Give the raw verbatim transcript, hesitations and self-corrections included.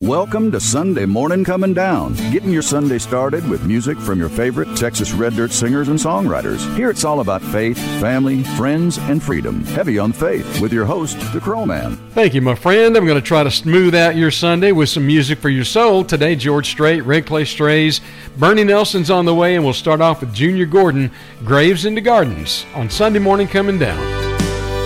Welcome to Sunday Morning Coming Down, getting your Sunday started with music from your favorite Texas Red Dirt singers and songwriters. Here it's all about faith, family, friends, and freedom. Heavy on faith with your host, the Crow Man. Thank you, my friend. I'm going to try to smooth out your Sunday with some music for your soul. Today, George Strait, Red Clay Strays, Bernie Nelson's on the way, and we'll start off with Junior Gordon, Graves into Gardens, on Sunday Morning Coming Down.